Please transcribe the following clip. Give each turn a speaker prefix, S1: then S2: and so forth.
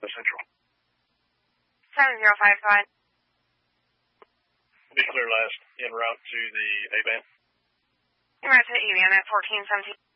S1: Central.
S2: 7055.
S1: Be clear last en route to the A-band.
S2: En route to the A-band at 1417.